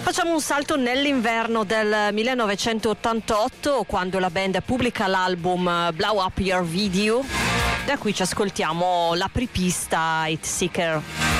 Facciamo un salto nell'inverno del 1988, quando la band pubblica l'album Blow Up Your Video. Da qui ci ascoltiamo l'apripista Heat Seeker.